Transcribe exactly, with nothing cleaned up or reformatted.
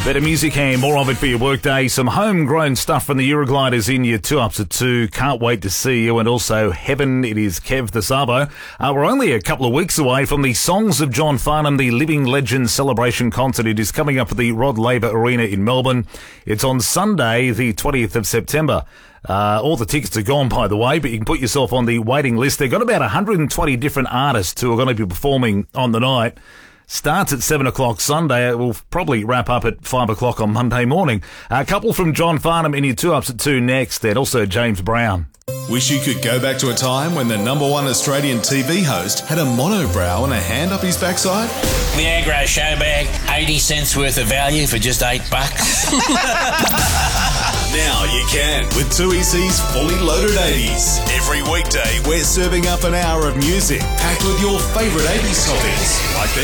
Better music and more of it for your workday. Some homegrown stuff from the Eurogliders in your two ups at two. Can't wait to see you. And also Heaven, it is Kev the Sabo. Uh, we're only a couple of weeks away from the Songs of John Farnham, the Living Legends celebration concert. It is coming up at the Rod Laver Arena in Melbourne. It's on Sunday, the twentieth of September. Uh, all the tickets are gone, by the way, but you can put yourself on the waiting list. They've got about one hundred twenty different artists who are going to be performing on the night. Starts at seven o'clock Sunday. It will probably wrap up at five o'clock on Monday morning. A couple from John Farnham in your two-ups at two next, and also James Brown. Wish you could go back to a time when the number one Australian T V host had a monobrow and a hand up his backside? The Agro Show Bag, eighty cents worth of value for just eight bucks. Now you can with two E C's Fully Loaded eighties. Every weekday, we're serving up an hour of music packed with your favourite eighties topics, like the